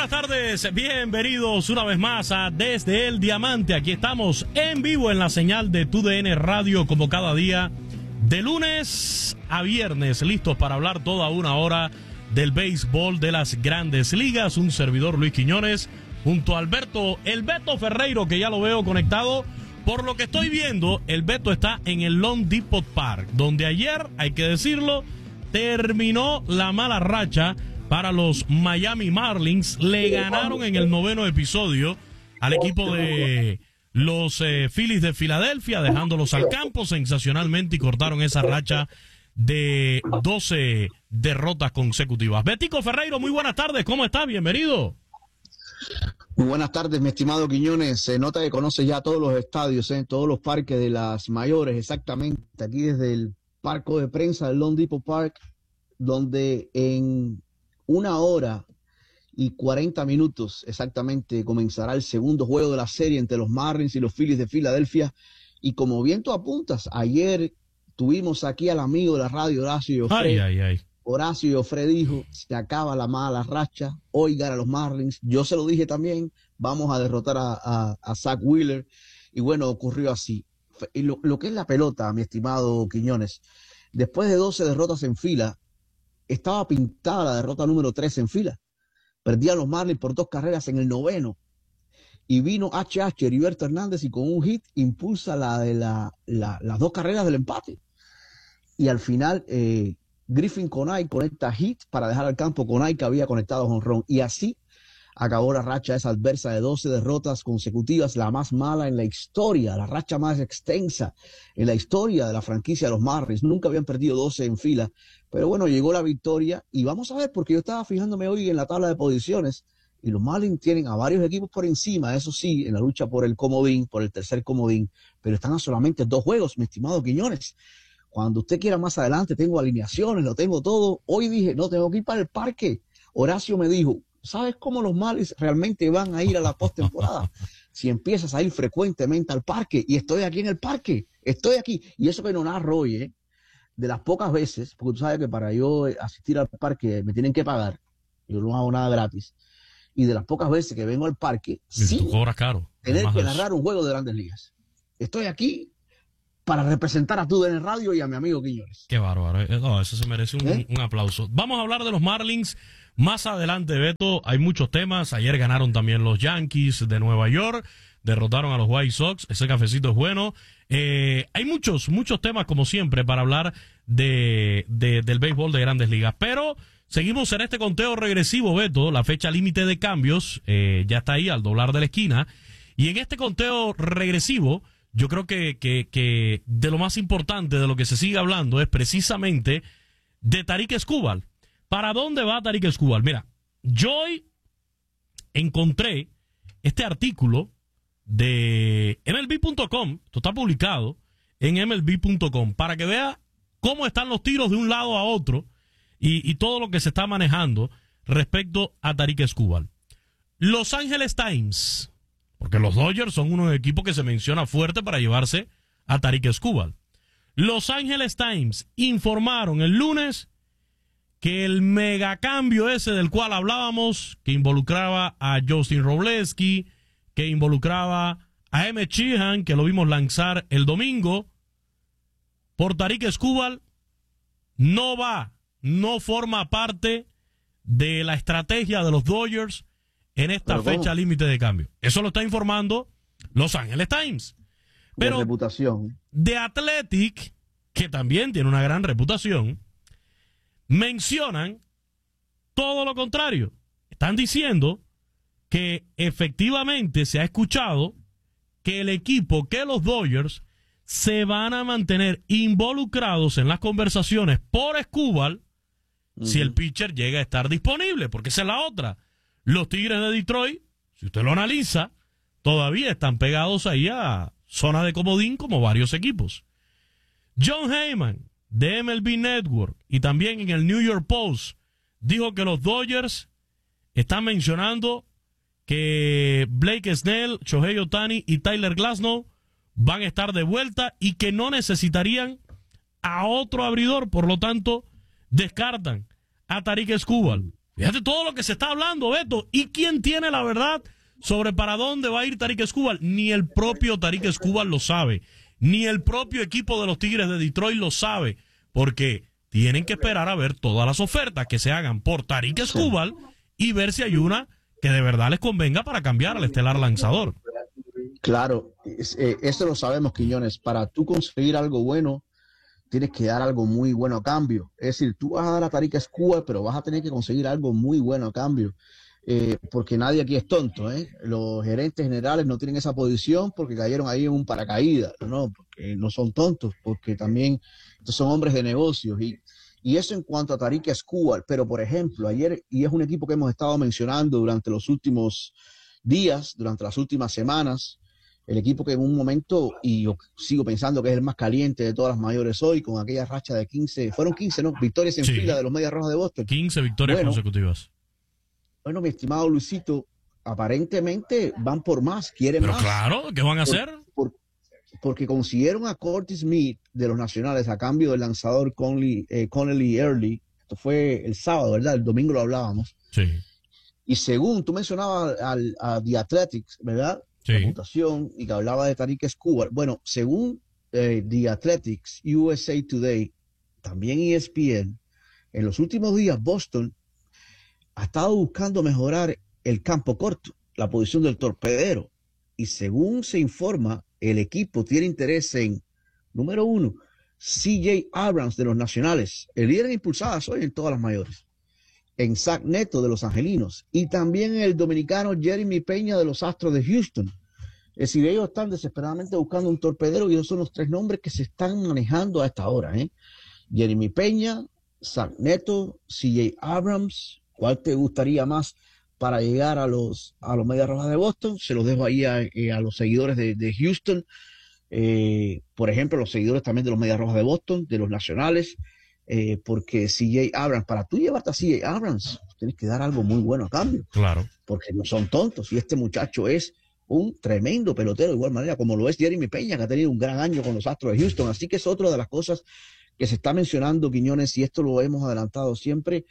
buenas tardes, bienvenidos una vez más a Desde el Diamante. Aquí estamos en vivo en la señal de TUDN Radio, como cada día, de lunes a viernes, listos para hablar toda una hora del béisbol de las grandes ligas. Un servidor, Luis Quiñones, junto a Alberto, el Beto Ferreiro, que ya lo veo conectado. Por lo que estoy viendo, el Beto está en el Lone Depot Park, donde ayer, hay que decirlo, terminó la mala racha para los Miami Marlins. Le ganaron en el 9º episodio al equipo de los Phillies de Filadelfia, dejándolos al campo sensacionalmente, y cortaron esa racha de 12 derrotas consecutivas. Betico Ferreiro, muy buenas tardes, ¿cómo estás? Bienvenido. Muy buenas tardes, mi estimado Quiñones. Se nota que conoce ya todos los estadios, todos los parques de las mayores, exactamente. Aquí desde el parco de prensa del Lone Depot Park, donde en 1 hora y 40 minutos exactamente comenzará el segundo juego de la serie entre los Marlins y los Phillies de Filadelfia. Y como bien tú apuntas, ayer tuvimos aquí al amigo de la radio, Horacio Joffre. Horacio Joffre dijo, se acaba la mala racha, hoy gana los Marlins. Yo se lo dije también, vamos a derrotar a Zach Wheeler. Y bueno, ocurrió así. Y lo que es la pelota, mi estimado Quiñones, después de 12 derrotas en fila, estaba pintada la derrota número 13 en fila. Perdían los Marlins por 2 carreras en el 9º. Y vino Heriberto Hernández y con un hit impulsa las 2 carreras del empate. Y al final, Griffin Conai conecta hit para dejar al campo Conai, que había conectado jonrón. Y así acabó la racha esa adversa de 12 derrotas consecutivas, la más mala en la historia, la racha más extensa en la historia de la franquicia de los Marlins. Nunca habían perdido 12 en fila, pero bueno, llegó la victoria. Y vamos a ver, porque yo estaba fijándome hoy en la tabla de posiciones, y los Marlins tienen a varios equipos por encima, eso sí, en la lucha por el comodín, por el tercer comodín, pero están a solamente 2 juegos, mi estimado Quiñones. Cuando usted quiera más adelante, tengo alineaciones, lo tengo todo. Hoy dije, no, tengo que ir para el parque. Horacio me dijo, ¿sabes cómo los Marlins realmente van a ir a la postemporada? Si empiezas a ir frecuentemente al parque. Y estoy aquí en el parque, estoy aquí. Y eso que no narro hoy, de las pocas veces, porque tú sabes que para yo asistir al parque me tienen que pagar. Yo no hago nada gratis. Y de las pocas veces que vengo al parque, sí, tú cobras caro, tener que narrar un juego de Grandes Ligas. Estoy aquí para representar a TUDN Radio y a mi amigo Quiñones. Qué bárbaro. No, eso se merece un aplauso. Vamos a hablar de los Marlins más adelante, Beto. Hay muchos temas. Ayer ganaron también los Yankees de Nueva York. Derrotaron a los White Sox. Ese cafecito es bueno. Hay muchos temas, como siempre, para hablar del béisbol de Grandes Ligas. Pero seguimos en este conteo regresivo, Beto. La fecha límite de cambios ya está ahí al doblar de la esquina. Y en este conteo regresivo, yo creo que de lo más importante de lo que se sigue hablando es precisamente de Tarik Skubal. ¿Para dónde va Tarik Skubal? Mira, yo hoy encontré este artículo de MLB.com, esto está publicado en MLB.com, para que vea cómo están los tiros de un lado a otro y todo lo que se está manejando respecto a Tarik Skubal. Los Angeles Times, porque los Dodgers son unos equipos que se menciona fuerte para llevarse a Tarik Skubal. Los Angeles Times informaron el lunes que el megacambio ese del cual hablábamos, que involucraba a Justin Robleski, que involucraba a Emmett Sheehan, que lo vimos lanzar el domingo, por Tarik Skubal, no forma parte de la estrategia de los Dodgers en esta fecha límite de cambio. Eso lo está informando Los Angeles Times. Pero de reputación. The Athletic, que también tiene una gran reputación, mencionan todo lo contrario. Están diciendo que efectivamente se ha escuchado que el equipo, que los Dodgers, se van a mantener involucrados en las conversaciones por Skubal si el pitcher llega a estar disponible, porque esa es la otra. Los Tigres de Detroit, si usted lo analiza, todavía están pegados ahí a zona de comodín como varios equipos. John Heyman, de MLB Network, y también en el New York Post, dijo que los Dodgers están mencionando que Blake Snell, Shohei Ohtani y Tyler Glasnow van a estar de vuelta y que no necesitarían a otro abridor, por lo tanto, descartan a Tarik Skubal. Fíjate todo lo que se está hablando, Beto. ¿Y quién tiene la verdad sobre para dónde va a ir Tarik Skubal? Ni el propio Tarik Skubal lo sabe. Ni el propio equipo de los Tigres de Detroit lo sabe. Porque tienen que esperar a ver todas las ofertas que se hagan por Tarik Skubal y ver si hay una que de verdad les convenga para cambiar al estelar lanzador. Claro, eso lo sabemos, Quiñones. Para tú conseguir algo bueno, tienes que dar algo muy bueno a cambio. Es decir, tú vas a dar a Tarik Skubal, pero vas a tener que conseguir algo muy bueno a cambio. Porque nadie aquí es tonto, ¿eh? Los gerentes generales no tienen esa posición porque cayeron ahí en un paracaídas, ¿no? Porque no son tontos, porque también son hombres de negocios. Y eso en cuanto a Tarik Skubal. Pero, por ejemplo, ayer, y es un equipo que hemos estado mencionando durante los últimos días, durante las últimas semanas, el equipo que en un momento, y yo sigo pensando que es el más caliente de todas las mayores hoy, con aquella racha de 15, fueron 15, ¿no? Victorias en fila de los Medias Rojas de Boston. 15 victorias consecutivas. Bueno, mi estimado Luisito, aparentemente van por más, quieren Pero más. Pero claro, ¿qué van a hacer? Porque consiguieron a Curtis Smith de los Nacionales a cambio del lanzador Connelly Early. Esto fue el sábado, ¿verdad? El domingo lo hablábamos. Sí. Y según tú mencionabas a The Athletics, ¿verdad? Sí. La computación, y que hablaba de Tarik Skubal. Bueno, según The Athletics, USA Today, también ESPN, en los últimos días Boston ha estado buscando mejorar el campo corto, la posición del torpedero. Y según se informa, el equipo tiene interés en, número 1, CJ Abrams de los Nacionales, el líder de impulsadas hoy en todas las mayores, en Zach Neto de los Angelinos y también en el dominicano Jeremy Peña de los Astros de Houston. Es decir, ellos están desesperadamente buscando un torpedero y esos son los 3 nombres que se están manejando a esta hora, ¿eh? Jeremy Peña, Zach Neto, CJ Abrams. ¿Cuál te gustaría más para llegar a los Medias Rojas de Boston? Se los dejo ahí a los seguidores de Houston. Por ejemplo, los seguidores también de los Medias Rojas de Boston, de los Nacionales. Porque CJ Abrams, para tú llevarte a CJ Abrams, tienes que dar algo muy bueno a cambio. Claro. Porque no son tontos. Y este muchacho es un tremendo pelotero, de igual manera como lo es Jeremy Peña, que ha tenido un gran año con los Astros de Houston. Así que es otra de las cosas que se está mencionando, Quiñones, y esto lo hemos adelantado siempre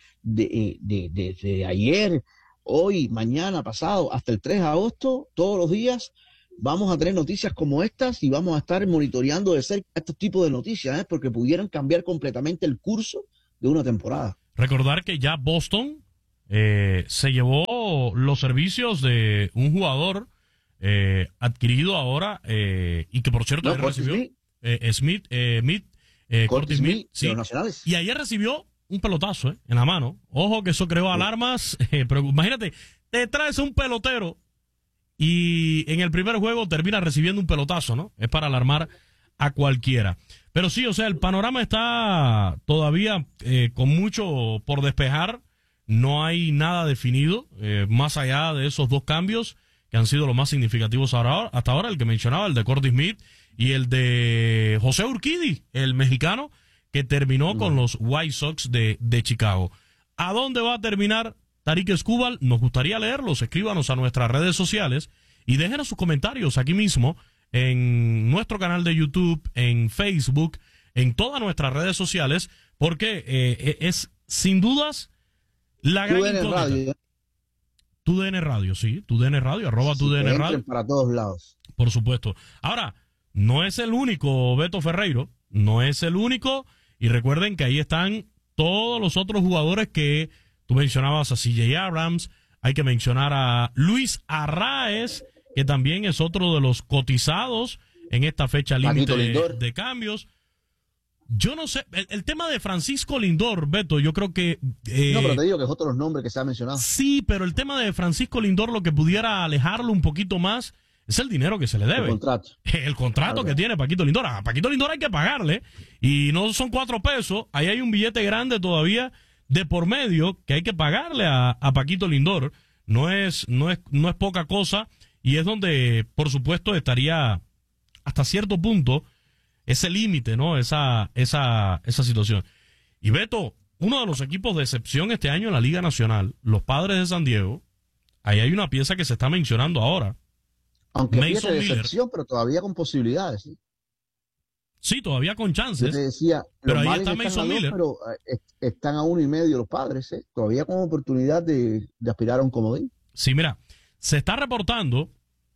de ayer, hoy, mañana, pasado, hasta el 3 de agosto, todos los días vamos a tener noticias como estas y vamos a estar monitoreando de cerca estos tipos de noticias, porque pudieran cambiar completamente el curso de una temporada. Recordar que ya Boston se llevó los servicios de un jugador adquirido ahora y que por cierto recibió Curtis Smith, sí, de los Nacionales. Y ayer recibió un pelotazo en la mano. Ojo que eso creó alarmas, pero imagínate, te traes un pelotero y en el primer juego termina recibiendo un pelotazo, ¿no? Es para alarmar a cualquiera. Pero sí, o sea, el panorama está todavía con mucho por despejar. No hay nada definido, más allá de esos 2 cambios que han sido los más significativos hasta ahora, el que mencionaba, el de Curtis Smith y el de José Urquidy, el mexicano, que terminó con los White Sox de Chicago. ¿A dónde va a terminar Tarik Skubal? Nos gustaría leerlos. Escríbanos a nuestras redes sociales y déjenos sus comentarios aquí mismo en nuestro canal de YouTube, en Facebook, en todas nuestras redes sociales, porque es sin dudas la gran incógnita. TUDN Radio, sí, TUDN Radio, @ TUDN Radio. Para todos lados. Por supuesto. Ahora, no es el único Beto Ferreiro, no es el único, y recuerden que ahí están todos los otros jugadores que tú mencionabas, a CJ Abrams, hay que mencionar a Luis Arraez, que también es otro de los cotizados en esta fecha límite de cambios. Yo no sé, el tema de Francisco Lindor, Beto, yo creo que... no, pero te digo que es otro de los nombres que se ha mencionado. Sí, pero el tema de Francisco Lindor, lo que pudiera alejarlo un poquito más, es el dinero que se le debe. El contrato. El contrato que tiene Paquito Lindor. A Paquito Lindor hay que pagarle, y no son 4 pesos, ahí hay un billete grande todavía de por medio que hay que pagarle a Paquito Lindor. No es poca cosa, y es donde, por supuesto, estaría hasta cierto punto ese límite, ¿no? Esa situación. Y Beto, uno de los equipos de excepción este año en la Liga Nacional, los Padres de San Diego, ahí hay una pieza que se está mencionando ahora. Aunque pieza de excepción, pero todavía con posibilidades. Sí, todavía con Yo chances. te decía, Pero los ahí Marlins está están Mason a 2, Miller. pero están a 1.5 los Padres, todavía con oportunidad de aspirar a un comodín. Sí, mira, se está reportando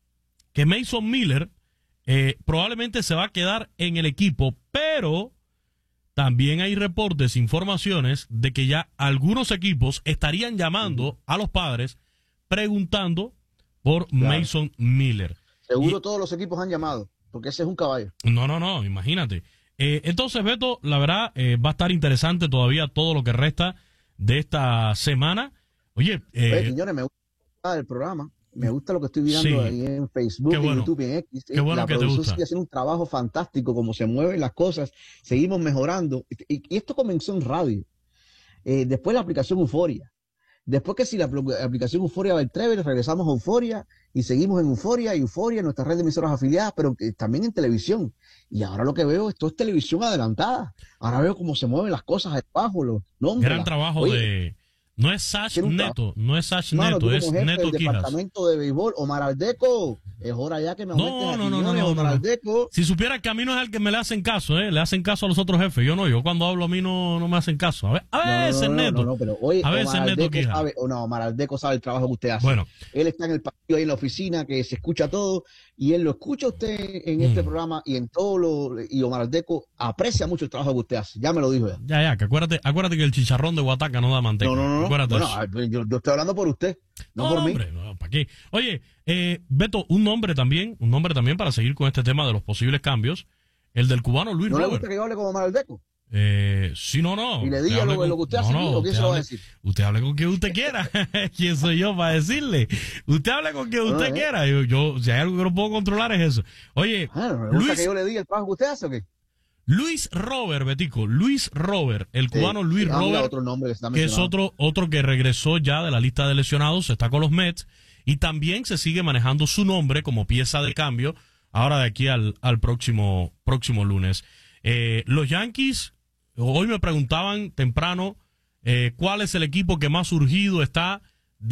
que Mason Miller probablemente se va a quedar en el equipo, pero también hay reportes, informaciones de que ya algunos equipos estarían llamando a los Padres preguntando por Mason Miller. Seguro todos los equipos han llamado, porque ese es un caballo. No, imagínate. Entonces, Beto, la verdad, va a estar interesante todavía todo lo que resta de esta semana. Oye, Quiñones, me gusta el programa, me gusta lo que estoy mirando ahí en Facebook, en YouTube, en X. Qué bueno la que te producción gusta. sigue haciendo un trabajo fantástico, como se mueven las cosas, seguimos mejorando. Y esto comenzó en radio. Después la aplicación Euforia. Después que si la aplicación Euforia va al Trevor, regresamos a Euforia y seguimos en Euforia y Euforia, nuestra red de emisoras afiliadas, pero también en televisión. Y ahora lo que veo, esto es televisión adelantada. Ahora veo cómo se mueven las cosas abajo, los nombres. Gran trabajo de... No es Sash Neto, es Neto del Quijas. departamento de béisbol, Omar Aldeco. Es hora ya que me aumentes No. Omar Aldeco. Si supiera que a mí no es el que me le hacen caso, le hacen caso a los otros jefes. Yo cuando hablo a mí no me hacen caso. A veces Neto. No, pero oye, a veces Neto Quijas. Omar Aldeco sabe el trabajo que usted hace. Bueno. Él está en el patio ahí en la oficina, que se escucha todo, y él lo escucha a usted en este programa y en y Omar Aldeco aprecia mucho el trabajo que usted hace. Ya me lo dijo ya. Ya, que acuérdate que el chicharrón de Huataca no da manteca. No. Acuérdate bueno, yo estoy hablando por usted, no por mí. Hombre, no, ¿para qué? Oye, Beto, un nombre también para seguir con este tema de los posibles cambios, el del cubano Luis Robert. ¿No le gusta que yo hable con Omar Aldeco? Sí, no. Y le diga lo que usted hace, ¿o quién se lo va a decir? Usted hable con quien usted quiera. ¿Quién soy yo para decirle? Usted hable con quien usted quiera. Yo, si hay algo que no puedo controlar es eso. Oye, ¿le gusta que yo le diga el trabajo que usted hace o qué? Luis Robert, Betico, Luis Robert, el cubano Luis Robert, otro nombre que es otro que regresó ya de la lista de lesionados, está con los Mets, y también se sigue manejando su nombre como pieza de cambio ahora de aquí al próximo lunes. Los Yankees, hoy me preguntaban temprano cuál es el equipo que más urgido está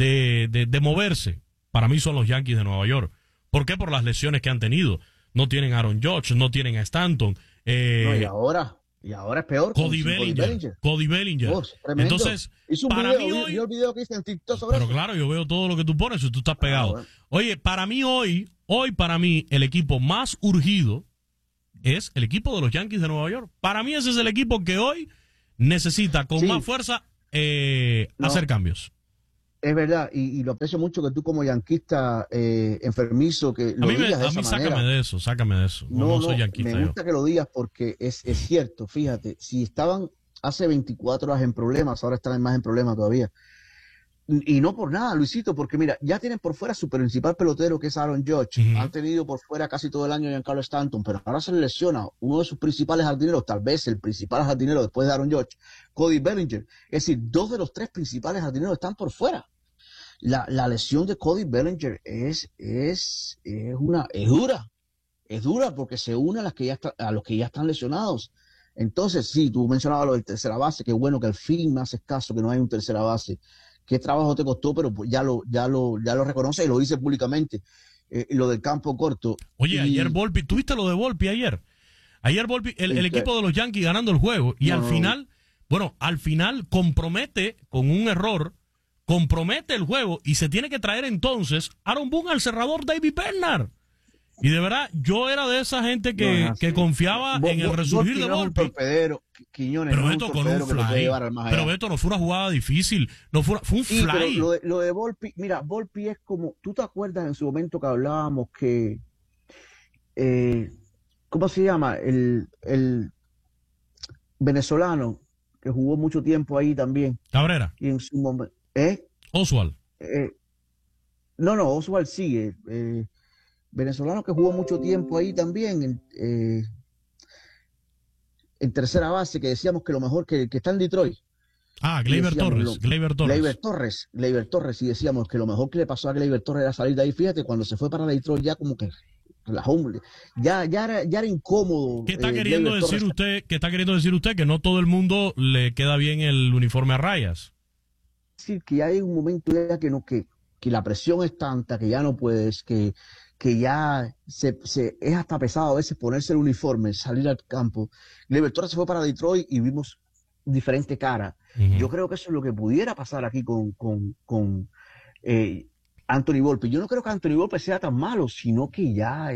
de moverse. Para mí son los Yankees de Nueva York. ¿Por qué? Por las lesiones que han tenido. No tienen a Aaron Judge, no tienen a Stanton. Y ahora es peor. Cody Bellinger. Entonces, para mí hoy... ¿Vio el video que hice en TikTok sobre eso? Claro, yo veo todo lo que tú pones y tú estás pegado. Bueno. Oye, para mí hoy para mí el equipo más urgido es el equipo de los Yankees de Nueva York. Para mí ese es el equipo que hoy necesita con más fuerza hacer cambios. Es verdad, y lo aprecio mucho que tú como yanquista enfermizo que lo digas de esa manera. Sácame de eso. No soy yanquista. Me gusta que lo digas porque es cierto, fíjate, si estaban hace 24 horas en problemas, ahora están más en problemas todavía. Y no por nada, Luisito, porque mira, ya tienen por fuera su principal pelotero que es Aaron Judge. Han tenido por fuera casi todo el año a Giancarlo Stanton, pero ahora se le lesiona uno de sus principales jardineros, tal vez el principal jardinero después de Aaron Judge, Cody Bellinger. Es decir, 2 de los 3 principales jardineros están por fuera. La lesión de Cody Bellinger es dura porque se une a los que ya están lesionados. Entonces, sí, tú mencionabas lo del tercera base, qué bueno que al fin me haces caso que no hay un tercera base. Qué trabajo te costó, pero pues ya lo reconoce y lo dice públicamente. Lo del campo corto. Oye, ayer Volpi, ¿tuviste lo de Volpi ayer? Ayer Volpi, el equipo de los Yankees ganando el juego y al final compromete con un error, compromete el juego y se tiene que traer entonces Aaron Boone al cerrador David Bednar. Y de verdad, yo era de esa gente que confiaba en el resurgir de Volpi. Quiñones, pero Beto con un fly. Pero Beto, no fue una jugada difícil. Fue un fly. Lo de Volpi, mira, Volpi es como, ¿tú te acuerdas en su momento que hablábamos que, ¿cómo se llama? El venezolano que jugó mucho tiempo ahí también. Cabrera. Y en su momento, Oswald. No, Oswald sigue. Venezolano que jugó mucho tiempo ahí también en tercera base, que decíamos que lo mejor que está en Detroit. Gleyber Torres. Gleyber Torres, y decíamos que lo mejor que le pasó a Gleyber Torres era salir de ahí. Fíjate, cuando se fue para Detroit ya como que ya era incómodo. ¿Qué está queriendo decir usted? ¿Qué está queriendo decir usted? Que no todo el mundo le queda bien el uniforme a rayas. Es decir, que hay un momento ya que que la presión es tanta que ya no puedes, que ya es hasta pesado a veces ponerse el uniforme, salir al campo. Gleyber Torres se fue para Detroit y vimos diferente cara. Yo creo que eso es lo que pudiera pasar aquí con Anthony Volpe. Yo no creo que Anthony Volpe sea tan malo, sino que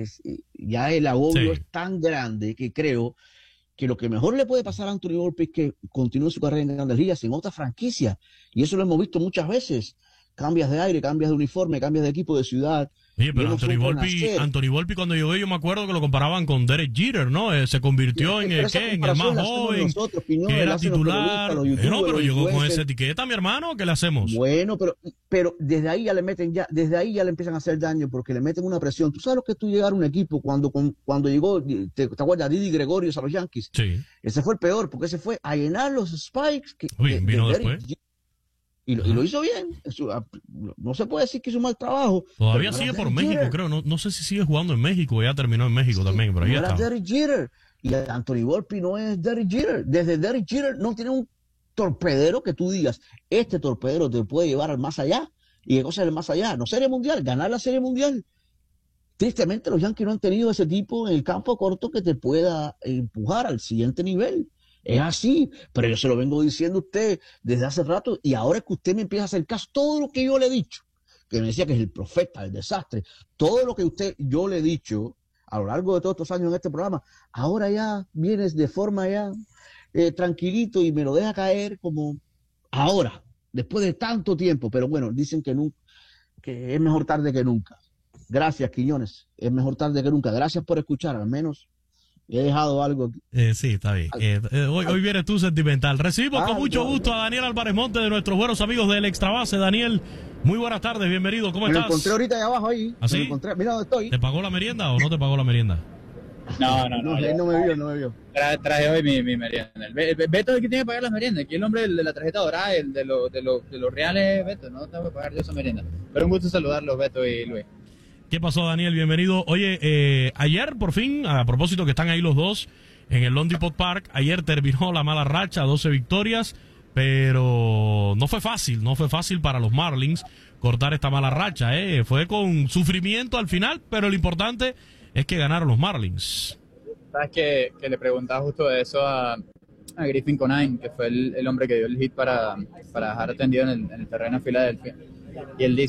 ya el agobio es tan grande que creo que lo que mejor le puede pasar a Anthony Volpe es que continúe su carrera en Grandes Ligas en otra franquicia. Y eso lo hemos visto muchas veces. Cambias de aire, cambias de uniforme, cambias de equipo, de ciudad. Oye, pero Anthony Volpe cuando llegó yo me acuerdo que lo comparaban con Derek Jeter, ¿no? Se convirtió en el más joven, que era titular. No, pero llegó con esa etiqueta, mi hermano, ¿qué le hacemos? Bueno, pero desde ahí ya le meten desde ahí ya le empiezan a hacer daño porque le meten una presión. Tú sabes lo que es tú llegar a un equipo cuando llegó, ¿te acuerdas? Didi Gregorius a los Yankees. Sí. Ese fue el peor porque ese fue a llenar los spikes. Vino después. Y lo hizo bien. No se puede decir que hizo un mal trabajo. Todavía sigue por México, creo. No sé si sigue jugando en México. Ya terminó en México también, pero ahí está. Derek Jeter. Y Anthony Volpe no es Derek Jeter. Desde Derek Jeter no tiene un torpedero que tú digas, este torpedero te puede llevar al más allá. ¿Y qué cosa es el más allá? No Serie Mundial, ganar la Serie Mundial. Tristemente los Yankees no han tenido ese tipo en el campo corto que te pueda empujar al siguiente nivel. Es así, pero yo se lo vengo diciendo a usted desde hace rato y ahora es que usted me empieza a hacer caso. Todo lo que yo le he dicho, que me decía que es el profeta, el desastre, todo lo que yo le he dicho a lo largo de todos estos años en este programa, ahora ya vienes de forma ya tranquilito y me lo deja caer como ahora, después de tanto tiempo. Pero bueno, dicen que es mejor tarde que nunca. Gracias, Quiñones, es mejor tarde que nunca. Gracias por escuchar, al menos he dejado algo aquí. Sí, está bien. Hoy vienes tú sentimental. Recibimos con mucho gusto a Daniel Álvarez Monte, de nuestros buenos amigos del Extra Base. Daniel, muy buenas tardes, bienvenido. ¿Cómo estás? Me encontré ahorita ahí abajo ahí. ¿Ah, sí? Mira dónde estoy. ¿Te pagó la merienda o no te pagó la merienda? No, él no me vio. Traje hoy mi merienda. Beto es el que tiene que pagar las meriendas. Aquí el hombre de la tarjeta dorada, el de los reales, Beto. No tengo que pagar yo esa merienda. Pero un gusto saludarlos, Beto y Luis. ¿Qué pasó, Daniel? Bienvenido. Oye, ayer por fin, a propósito que están ahí los dos en el Lone Depot Park, ayer terminó la mala racha, 12 victorias, pero no fue fácil para los Marlins cortar esta mala racha, fue con sufrimiento al final, pero lo importante es que ganaron los Marlins. Sabes que le preguntaba justo eso a Griffin Conine, que fue el hombre que dio el hit para dejar atendido en el terreno de Filadelfia, y él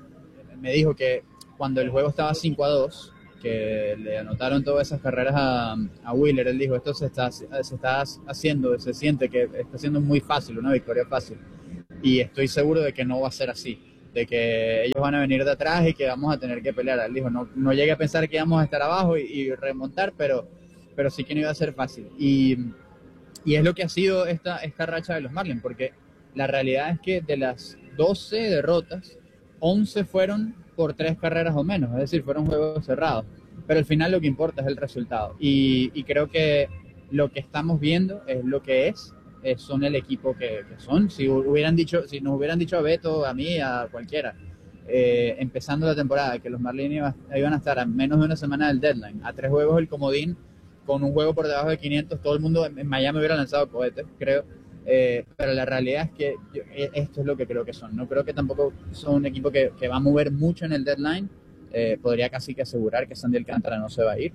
me dijo que cuando el juego estaba 5-2, que le anotaron todas esas carreras a Wheeler, él dijo, esto se está haciendo, se siente que está siendo muy fácil, una victoria fácil, y estoy seguro de que no va a ser así, de que ellos van a venir de atrás y que vamos a tener que pelear. Él dijo, no llegué a pensar que íbamos a estar abajo y remontar, pero sí que no iba a ser fácil, y es lo que ha sido esta racha de los Marlins, porque la realidad es que de las 12 derrotas, 11 fueron por 3 carreras o menos, es decir, fueron juegos cerrados, pero al final lo que importa es el resultado, y creo que lo que estamos viendo es lo que son el equipo que son. Si nos hubieran dicho a Beto, a mí, a cualquiera, empezando la temporada, que los Marlins iban a estar a menos de una semana del deadline, a 3 juegos el comodín, con un juego por debajo de 500, todo el mundo en Miami hubiera lanzado cohetes, creo. Pero la realidad es que esto es lo que creo que son. No creo que tampoco son un equipo que va a mover mucho en el deadline. Podría casi que asegurar que Sandy Alcántara no se va a ir.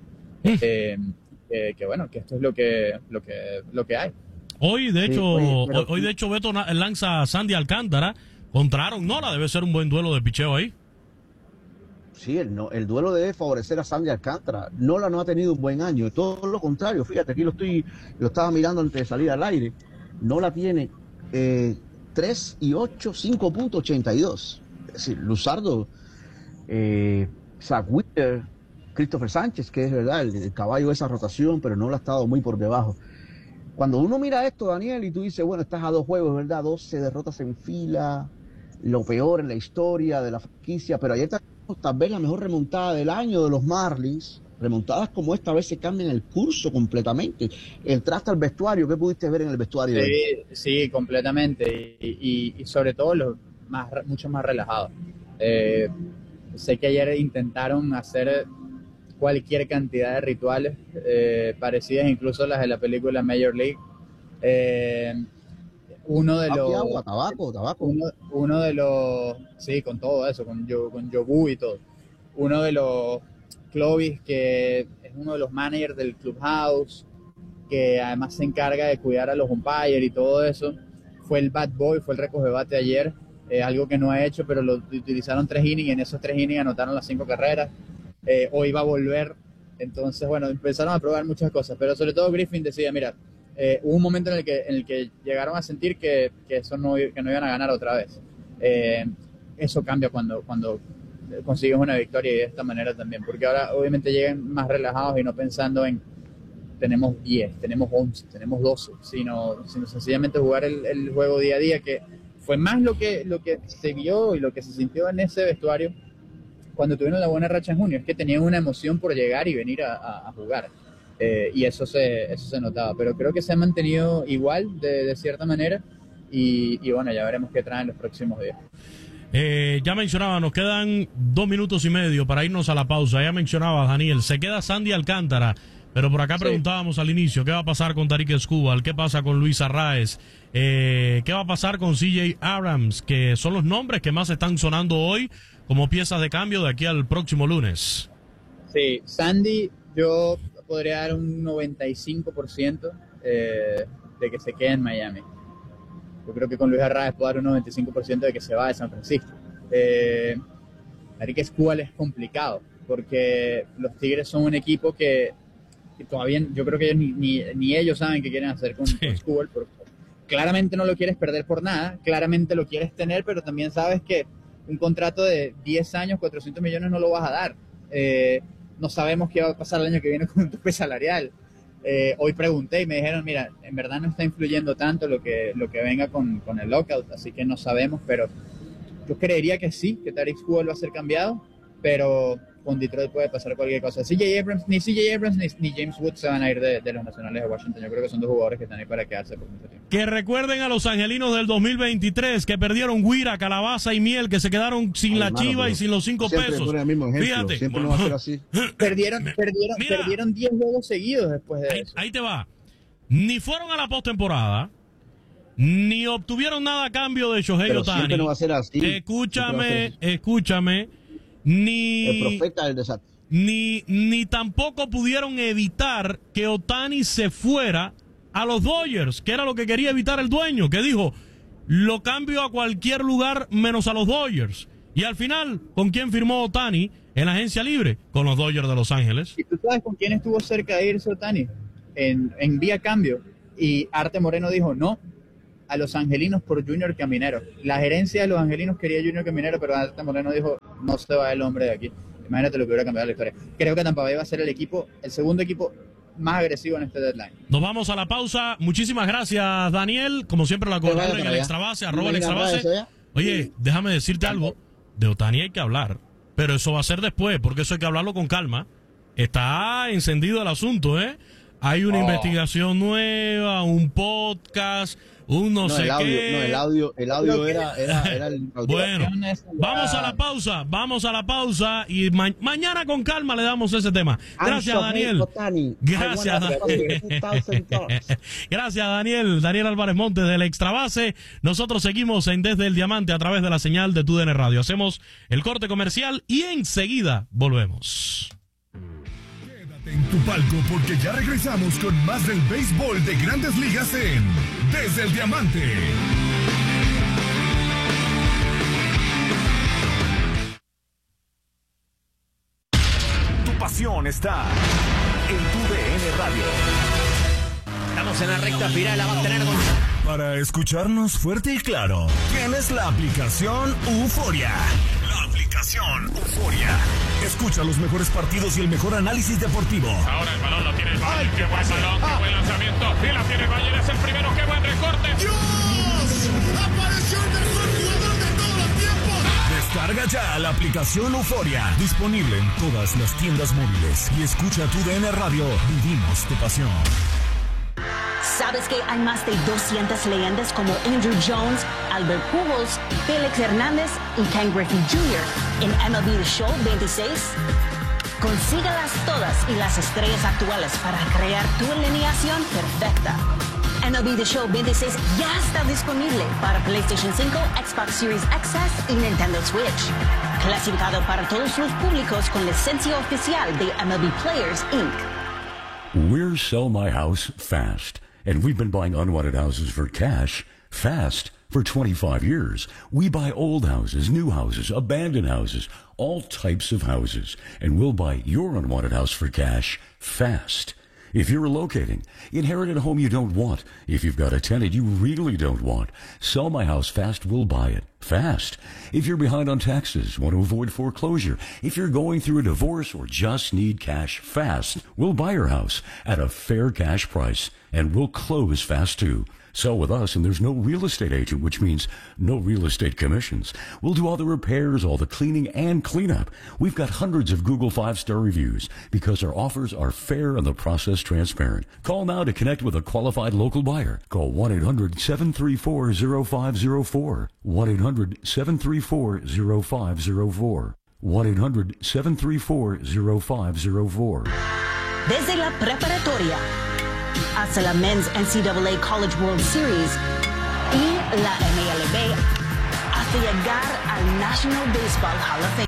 Que bueno, que esto es lo que hay. Hoy de hecho Beto lanza a Sandy Alcántara contra Aaron Nola. Debe ser un buen duelo de picheo ahí. Sí, el duelo debe favorecer a Sandy Alcántara. Nola no ha tenido un buen año, todo lo contrario. Fíjate, aquí lo estaba mirando antes de salir al aire. Nola tiene 3 y 8, 5.82. Es decir, Luzardo, Zach Wheeler, Christopher Sánchez, que es verdad el caballo de esa rotación, pero Nola ha estado muy por debajo. Cuando uno mira esto, Daniel, y tú dices, bueno, estás a 2 juegos, ¿verdad? 12 derrotas en fila, lo peor en la historia de la franquicia, pero ayer tal vez la mejor remontada del año de los Marlins. Remontadas como esta vez se cambian el curso completamente. Entraste al vestuario, ¿qué pudiste ver en el vestuario? Sí, completamente, y sobre todo mucho más relajado. Sé que ayer intentaron hacer cualquier cantidad de rituales parecidas incluso a las de la película Major League. uno de los... agua, tabaco. Uno de los... Sí, con todo eso, con Yobu y todo. Uno de los Clovis, que es uno de los managers del Clubhouse, que además se encarga de cuidar a los umpires y todo eso, fue el bad boy, fue el recogebate ayer, algo que no ha hecho, pero lo utilizaron 3 innings y en esos 3 innings anotaron las 5 carreras. Hoy va a volver, entonces bueno, empezaron a probar muchas cosas, pero sobre todo Griffin decía, mira, hubo un momento en el que llegaron a sentir que no iban a ganar otra vez. Eso cambia cuando consigues una victoria y de esta manera también, porque ahora obviamente llegan más relajados y no pensando en tenemos 10, tenemos 11, tenemos 12, sino sencillamente jugar el juego día a día, que fue más lo que se vio y lo que se sintió en ese vestuario cuando tuvieron la buena racha en junio, es que tenían una emoción por llegar y venir a jugar, y eso se notaba, pero creo que se ha mantenido igual de cierta manera, y bueno, ya veremos qué traen los próximos días. Ya mencionaba, nos quedan 2 minutos y medio para irnos a la pausa. Ya mencionaba, Daniel, se queda Sandy Alcántara, pero por acá preguntábamos al inicio, ¿qué va a pasar con Tarik Skubal? ¿Qué pasa con Luis Arraez? ¿Qué va a pasar con CJ Abrams? Que son los nombres que más están sonando hoy como piezas de cambio de aquí al próximo lunes. Sí, Sandy, yo podría dar un 95% de que se quede en Miami. Yo creo que con Luis Arraez puedo dar un 95% de que se va de San Francisco. Tarik Skubal es complicado, porque los Tigres son un equipo que todavía, yo creo que ellos ni ellos saben qué quieren hacer con Skubal, porque claramente no lo quieres perder por nada, claramente lo quieres tener, pero también sabes que un contrato de 10 años, 400 millones no lo vas a dar. No sabemos qué va a pasar el año que viene con un tope salarial. Hoy pregunté y me dijeron, mira, en verdad no está influyendo tanto lo que venga con el lockout, así que no sabemos, pero yo creería que sí, que Tarik Skubal va a ser cambiado, pero con Detroit puede pasar cualquier cosa. Ni CJ Abrams ni James Wood se van a ir de los Nacionales de Washington. Yo creo que son 2 jugadores que están ahí para quedarse por mucho tiempo. Que recuerden a los angelinos del 2023 que perdieron Guira, Calabaza y Miel, que se quedaron sin la chiva y sin los 5 pesos. Fíjate, siempre no va a ser así. Perdieron 10 juegos seguidos después de eso. Ahí te va. Ni fueron a la postemporada, ni obtuvieron nada a cambio de Shohei Ohtani. Siempre no va a ser así. Escúchame. El profeta del desastre. Ni tampoco pudieron evitar que Ohtani se fuera a los Dodgers, que era lo que quería evitar el dueño, que dijo, lo cambio a cualquier lugar menos a los Dodgers. Y al final, ¿con quién firmó Ohtani en la agencia libre? Con los Dodgers de Los Ángeles. ¿Y tú sabes con quién estuvo cerca de irse Ohtani? En vía cambio. Y Arte Moreno dijo, no, a los angelinos por Junior Caminero. La gerencia de los angelinos quería Junior Caminero, pero Arte Moreno dijo, no se va el hombre de aquí. Imagínate lo que hubiera cambiado la historia. Creo que Tampa Bay va a ser el segundo equipo más agresivo en este deadline. Nos vamos a la pausa. Muchísimas gracias, Daniel. Como siempre, la corredora en el Extrabase, @ el Extrabase. Oye, déjame decirte algo. De Ohtani hay que hablar, pero eso va a ser después, porque eso hay que hablarlo con calma. Está encendido el asunto, ¿eh? Hay una investigación nueva, un podcast, no sé qué. El audio era el... Bueno, vamos a la pausa y mañana con calma le damos ese tema. Gracias, Daniel. Gracias, Daniel. Daniel Álvarez Montes del Extrabase. Nosotros seguimos en Desde el Diamante a través de la señal de TUDN Radio. Hacemos el corte comercial y enseguida volvemos. En tu palco, porque ya regresamos con más del béisbol de Grandes Ligas en Desde el Diamante. Tu pasión está en TUDN Radio. Estamos en la recta final, la va a tener con... Para escucharnos fuerte y claro, tienes la aplicación Euforia. La aplicación Euforia. Escucha los mejores partidos y el mejor análisis deportivo. Ahora el balón lo tiene el Bayern. Qué buen balón, qué buen lanzamiento. Y la tiene el Bayern, es el primero. Qué buen recorte. ¡Dios! ¡Apareció el mejor jugador de todos los tiempos! Descarga ya la aplicación Euforia. Disponible en todas las tiendas móviles. Y escucha TUDN Radio. Vivimos tu pasión. ¿Sabes que hay más de 200 leyendas como Andrew Jones, Albert Pujols, Félix Hernández y Ken Griffey Jr. en MLB The Show 26? Consígalas todas y las estrellas actuales para crear tu alineación perfecta. MLB The Show 26 ya está disponible para PlayStation 5, Xbox Series XS y Nintendo Switch. Clasificado para todos los públicos con licencia oficial de MLB Players, Inc. We're Sell My House Fast, and we've been buying unwanted houses for cash fast for 25 years. We buy old houses, new houses, abandoned houses, all types of houses, and we'll buy your unwanted house for cash fast. If you're relocating, inherit a home you don't want. If you've got a tenant you really don't want, Sell My House Fast will buy it fast. If you're behind on taxes, want to avoid foreclosure, if you're going through a divorce or just need cash fast, we'll buy your house at a fair cash price, and we'll close fast too. Sell with us, and there's no real estate agent, which means no real estate commissions. We'll do all the repairs, all the cleaning, and cleanup. We've got hundreds of Google 5-star reviews because our offers are fair and the process transparent. Call now to connect with a qualified local buyer. Call 1-800-734-0504. 1-800-734-0504. 1-800-734-0504. Desde la preparatoria hasta la Men's NCAA College World Series y la MLB hasta llegar al National Baseball Hall of Fame.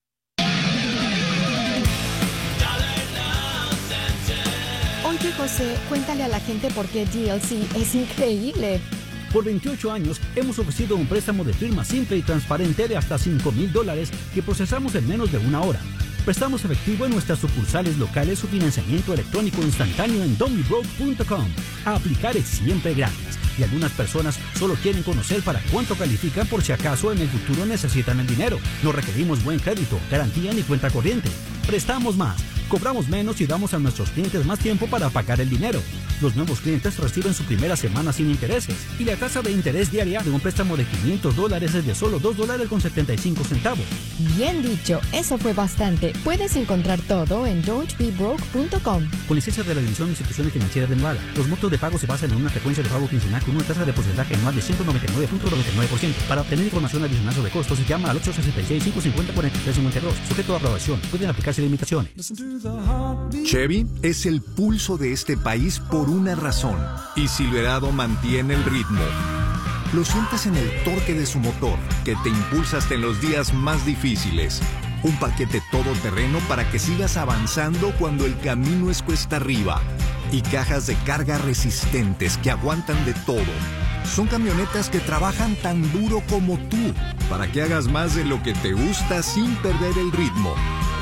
Oye, José, cuéntale a la gente por qué DLC es increíble. Por 28 años hemos ofrecido un préstamo de firma simple y transparente de hasta $5,000 que procesamos en menos de una hora. Prestamos efectivo en nuestras sucursales locales o financiamiento electrónico instantáneo en don'tbebroke.com. A aplicar es siempre gratis y algunas personas solo quieren conocer para cuánto califican por si acaso en el futuro necesitan el dinero. No requerimos buen crédito, garantía ni cuenta corriente. Prestamos más, cobramos menos y damos a nuestros clientes más tiempo para pagar el dinero. Los nuevos clientes reciben su primera semana sin intereses y la tasa de interés diaria de un préstamo de $500 es de solo $2.75. Bien dicho, eso fue bastante. Puedes encontrar todo en don'tbebroke.com. Con licencia de la División de Instituciones Financieras de Nevada, los montos de pago se basan en una frecuencia de pago quincenal con una tasa de porcentaje anual de 199.99%. Para obtener información adicional sobre costos, llama al 866-550-4352. Sujeto a aprobación. Pueden aplicarse limitaciones. Chevy es el pulso de este país por una razón, y Silverado mantiene el ritmo. Lo sientes en el torque de su motor, que te impulsa hasta en los días más difíciles. Un paquete todoterreno para que sigas avanzando cuando el camino es cuesta arriba. Y cajas de carga resistentes que aguantan de todo. Son camionetas que trabajan tan duro como tú, para que hagas más de lo que te gusta sin perder el ritmo.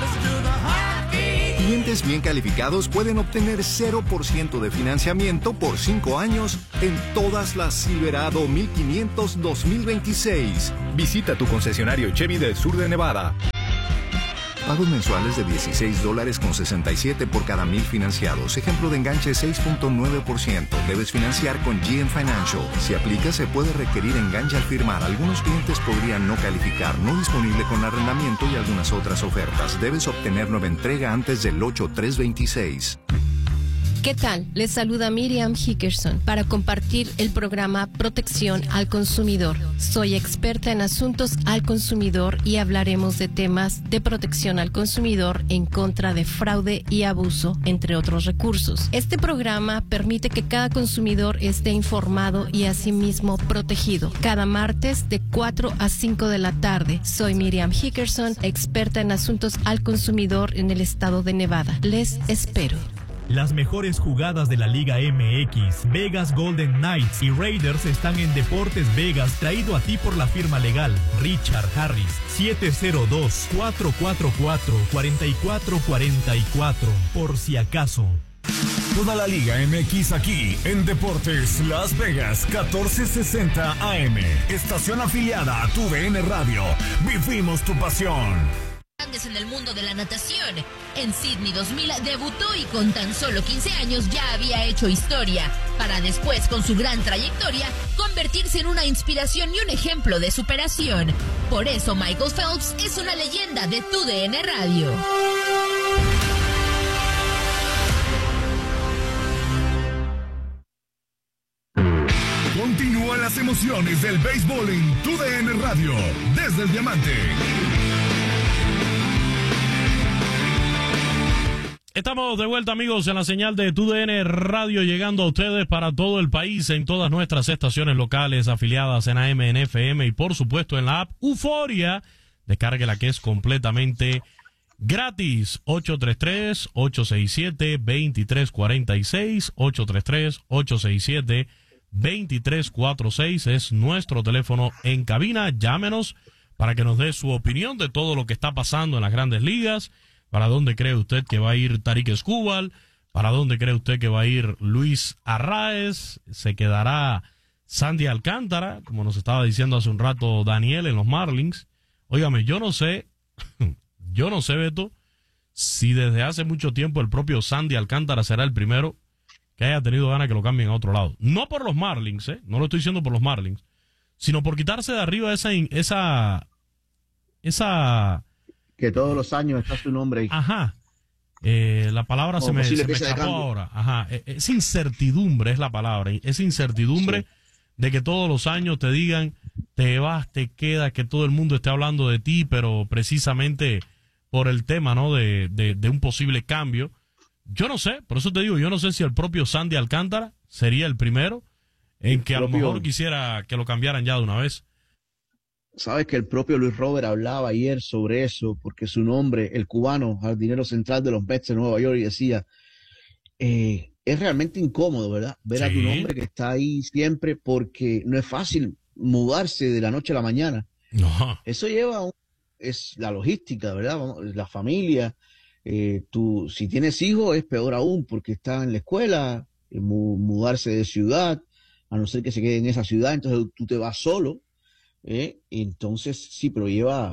Clientes bien calificados pueden obtener 0% de financiamiento por 5 años en todas las Silverado 1500 2026. Visita tu concesionario Chevy del sur de Nevada. Pagos mensuales de $16.67 por cada 1,000 financiados. Ejemplo de enganche 6.9%. Debes financiar con GM Financial. Si aplica, se puede requerir enganche al firmar. Algunos clientes podrían no calificar. No disponible con arrendamiento y algunas otras ofertas. Debes obtener nueva entrega antes del 8/3/26. ¿Qué tal? Les saluda Miriam Hickerson para compartir el programa Protección al Consumidor. Soy experta en asuntos al consumidor y hablaremos de temas de protección al consumidor en contra de fraude y abuso, entre otros recursos. Este programa permite que cada consumidor esté informado y asimismo protegido. Cada martes de 4 a 5 de la tarde. Soy Miriam Hickerson, experta en asuntos al consumidor en el estado de Nevada. Les espero. Las mejores jugadas de la Liga MX, Vegas Golden Knights y Raiders están en Deportes Vegas, traído a ti por la firma legal Richard Harris, 702-444-4444, por si acaso. Toda la Liga MX aquí en Deportes Las Vegas, 1460 AM. Estación afiliada a TUDN Radio. Vivimos tu pasión. En el mundo de la natación. En Sydney 2000 debutó y con tan solo 15 años ya había hecho historia, para después, con su gran trayectoria, convertirse en una inspiración y un ejemplo de superación. Por eso Michael Phelps es una leyenda de TUDN Radio. Continúan las emociones del béisbol en TUDN Radio, desde el Diamante. Estamos de vuelta, amigos, en la señal de TUDN Radio, llegando a ustedes para todo el país, en todas nuestras estaciones locales afiliadas en AM, en FM y, por supuesto, en la app Euforia. Descárguela, que es completamente gratis. 833-867-2346, 833-867-2346 es nuestro teléfono en cabina. Llámenos para que nos dé su opinión de todo lo que está pasando en las grandes ligas. ¿Para dónde cree usted que va a ir Tarik Skubal? ¿Para dónde cree usted que va a ir Luis Arraez? ¿Se quedará Sandy Alcántara, como nos estaba diciendo hace un rato Daniel en los Marlins? Óigame, yo no sé, Beto, si desde hace mucho tiempo el propio Sandy Alcántara será el primero que haya tenido ganas que lo cambien a otro lado. No por los Marlins, no lo estoy diciendo por los Marlins, sino por quitarse de arriba esa que todos los años está su nombre ahí. Ajá. La palabra se me escapó ahora. Ajá. Es incertidumbre, es la palabra. Es incertidumbre de que todos los años te digan, te vas, te quedas, que todo el mundo esté hablando de ti, pero precisamente por el tema, ¿no? De un posible cambio. Yo no sé, por eso te digo, yo no sé si el propio Sandy Alcántara sería el primero en que a lo mejor quisiera que lo cambiaran ya de una vez. Sabes que el propio Luis Robert hablaba ayer sobre eso, porque su nombre, el cubano, jardinero central de los Mets de Nueva York, y decía, es realmente incómodo, ¿verdad? Ver a tu nombre que está ahí siempre, porque no es fácil mudarse de la noche a la mañana. No. Eso es la logística, ¿verdad? La familia, si tienes hijos es peor aún, porque están en la escuela, mudarse de ciudad, a no ser que se quede en esa ciudad, entonces tú te vas solo. Entonces sí, pero lleva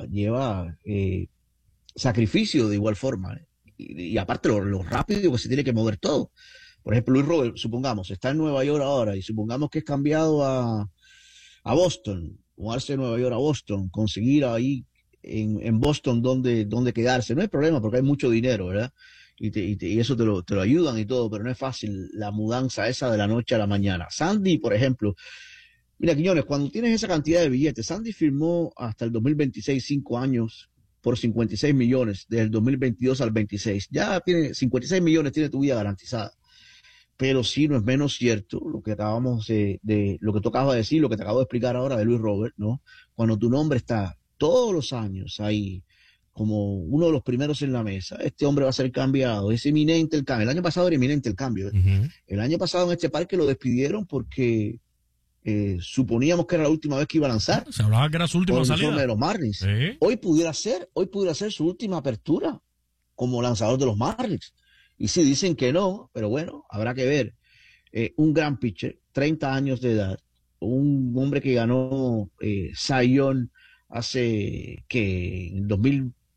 sacrificio de igual forma, y aparte lo rápido que se tiene que mover todo. Por ejemplo, Luis Robert, supongamos, está en Nueva York ahora, y supongamos que es cambiado a Boston, mudarse de Nueva York a Boston, conseguir ahí en Boston donde quedarse. No hay problema porque hay mucho dinero, ¿verdad? Y eso te lo ayudan y todo, pero no es fácil la mudanza esa de la noche a la mañana. Sandy, por ejemplo, mira, Quiñones, cuando tienes esa cantidad de billetes, Sandy firmó hasta el 2026 5 años por 56 millones, desde el 2022 al 26. Ya tiene 56 millones, tiene tu vida garantizada. Pero sí, no es menos cierto lo que acabamos lo que tú acabas de decir, lo que te acabo de explicar ahora de Luis Robert, ¿no? Cuando tu nombre está todos los años ahí como uno de los primeros en la mesa, este hombre va a ser cambiado, es inminente el cambio. El año pasado era inminente el cambio. El año pasado en este parque lo despidieron porque suponíamos que era la última vez que iba a lanzar. Se hablaba que era su última salida de los Marlins. Hoy pudiera ser su última apertura como lanzador de los Marlins. Y sí, dicen que no, pero bueno, habrá que ver. Un gran pitcher, 30 años de edad, un hombre que ganó Cy Young hace que en 2000